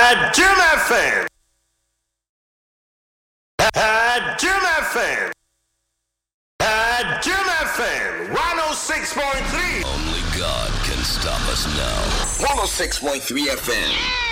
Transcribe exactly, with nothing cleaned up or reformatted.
Jim F M. Jim F M. Jim F M. one oh six point three. Only God can stop us now. one oh six point three F M.